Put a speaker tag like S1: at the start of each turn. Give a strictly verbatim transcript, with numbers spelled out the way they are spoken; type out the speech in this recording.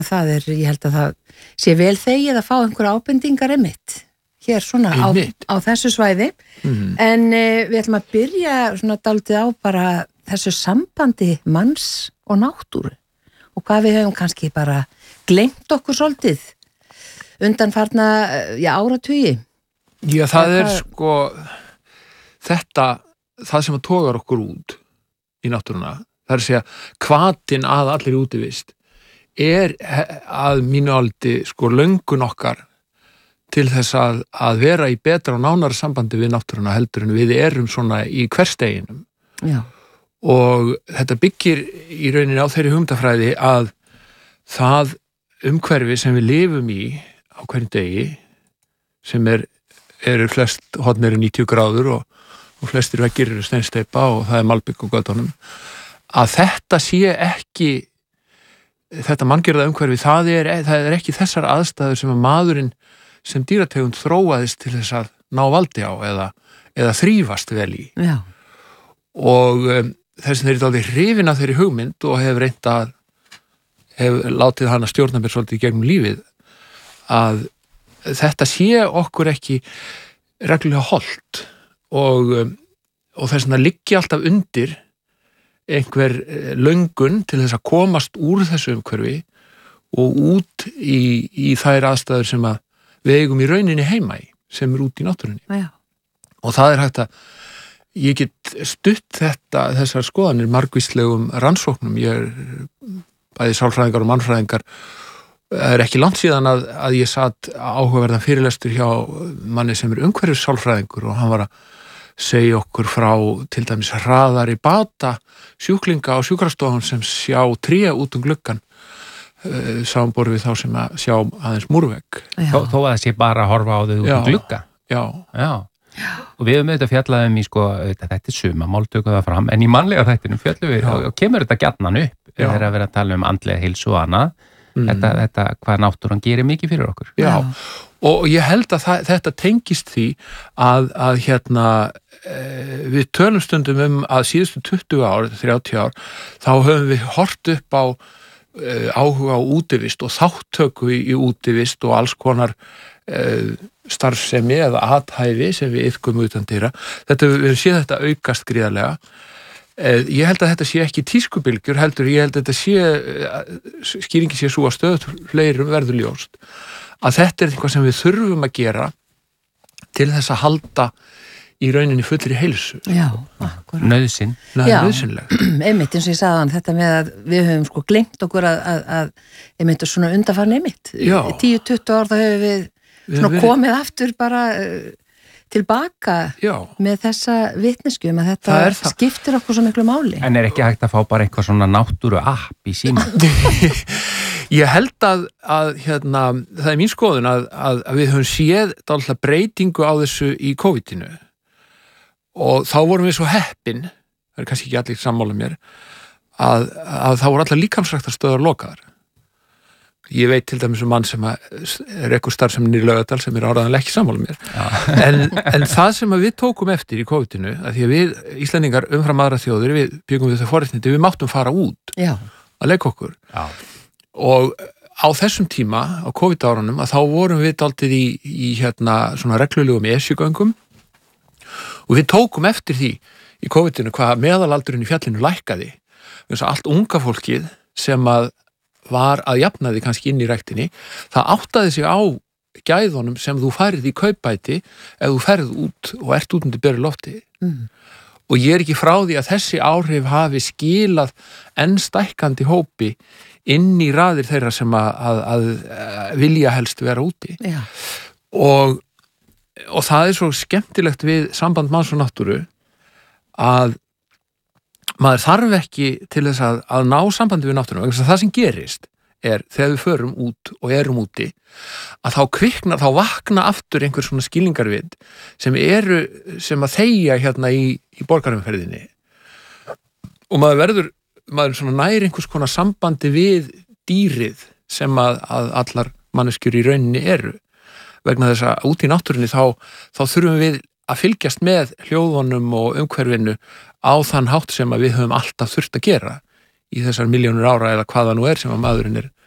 S1: það er, ég held að það sé vel þegið að fá einhverja ábendingar einmitt, hér svona á, á þessu svæði, mm. en uh, við ætlum að byrja svona dálítið á bara þessu sambandi manns og náttúru og hvað við höfum kannski bara gleymt okkur svolítið undanfarna, já, áratugi.
S2: Já, það er sko þetta, það sem að togar okkur út í náttúruna, það er að segja hvatinn að allir útivist er að mínu áliti sko löngun okkar til þess að, að vera í betra og nánara sambandi við náttúruna heldur en við erum svona í hversteginum.
S1: Já.
S2: Og þetta byggir í rauninni á þeirri hugmyndafræði að það umhverfi sem við lifum í á hverjum degi sem er, eru flest hornir níutíu gráður og, og flestir veggir eru steinsteypa og það er malbygg og götunum, að þetta sé ekki þetta manngerða umhverfi, það er, það er ekki þessar aðstæður sem að maðurinn sem dýrategund þróaðist til þess að ná valdi á eða, eða þrífast vel í.
S1: Já.
S2: Og um, þess að þeir eru aldrei hrifin af þeirri hugmynd og hefur reynt að hefur látið hana stjórna mér svolítið gegnum lífið að þetta sé okkur ekki reglulega hollt og, um, og þess að liggi alltaf undir einhver löngun til þess að komast úr þessu umhverfi og út í, í þær aðstæður sem að við eigum í rauninni heima í, sem er út í náttúrunni.
S1: Já.
S2: Og það er hægt að, ég get stutt þetta, þessar skoðanir margvíslegum rannsóknum, ég er bæði sálfræðingar og mannfræðingar, það er ekki langt síðan að, að ég satt áhugaverðan fyrirlestur hjá manni sem er umhverfis sálfræðingur og hann var að segja okkur frá til dæmis hraðari bata sjúklinga á sjúkrastofan sem sjá tré út um gluggan uh, samanborið við þá sem að sjá aðeins múrvegg.
S3: Þó, þó að það sé bara að horfa á þau út um glugga.
S2: Já.
S3: Já. Og við höfum auðvitað fjallaðum í sko, auðvitað, þetta er suma, máltöku það fram, en í mannlega þættinum fjallum við og, og kemur þetta gjarnan upp þegar að vera að tala um andlega heilsu og annað, mm. þetta, þetta hvað náttúran gerir mikið fyrir okkur.
S2: Já. Og ég held að það, þetta tengist því að, að hérna, e, við tölum stundum um að síðustu tuttugu ár, þrjátíu ár, þá höfum við hort upp á e, áhuga á útivist og þáttöku í, í útivist og alls konar e, starfsemi eða athæfi sem við iðkum utan dyra. Þetta, við séum þetta aukast gríðarlega. E, ég held að þetta sé ekki tískubylgjur, heldur ég held að þetta sé, skýringi sé svo að stöðut fleirum verður ljóst. Að þetta er eitthvað sem við þurfum að gera til þess að halda í rauninni fullri heilsu.
S1: Já, akkurat.
S3: Nauðsyn.
S2: Nauðsynleg.
S1: Einmitt eins og ég sagði hann, þetta með að við höfum sko gleymt okkur að, að, að einmitt svona undanfarn einmitt. tíu til tuttugu ár þá höfum við svona við komið aftur bara uh, tilbaka Já. Með þessa vitneskju um að þetta skiptir okkur svo miklu máli.
S3: En er ekki hægt að fá bara eitthvað svona náttúru app í síma?
S2: Ég held að, að hérna, það er mín skoðun að, að, að við höfum séð dálítið breytingu á þessu í COVID-inu og þá vorum við svo heppin, það er kannski ekki allir sammála mér, að, að þá voru allar líkamsræktarstöðar lokaðar. Ég veit til dæmis um mann sem er eitthvað starf sem er í Laugardal sem er áræðanlega ekki sammála mér. En, en það sem við tókum eftir í COVID-inu, að því að við Íslendingar umfram aðra þjóðir, við byggum við það forréttindi, við máttum fara út
S1: Já.
S2: Að leika okkur.
S3: Já.
S2: Og á þessum tíma, á COVID-árunum, að þá vorum við dálítið í, í hérna svona reglulegum esjugöngum og við tókum eftir því í COVID-inu hvað meðalaldurinn í fjallinu lækkaði. Þess að allt unga fólkið sem að var að jafna því kannski inn í ræktinni, það áttaði sig á gæðunum sem þú færið í kaupbæti ef þú færið út og ert út undir beru lofti.
S1: Mm.
S2: Og ég er ekki frá því að þessi áhrif hafi skilað enn stækkandi hópi inn í raðir þeirra sem að, að, að vilja helst vera úti.
S1: Já.
S2: Og, og það er svo skemmtilegt við samband manns og náttúru að maður þarf ekki til þess að, að ná sambandi við náttúruna, vegna þess að það sem gerist er þegar við förum út og erum úti að þá kviknar, þá vakna aftur einhver svona skilningarvit sem eru, sem að þegja hérna í, í borgarumferðinni og maður verður, maður svona nær einhvers konar sambandi við dýrið sem að, að allar manneskjur í rauninni eru vegna þess að út í náttúrunni þá, þá þurfum við að fylgjast með hljóðunum og umhverfinu á þann hátt sem að við höfum alltaf þurft að gera í þessar milljónur ára eða hvaða nú er sem að maðurinn er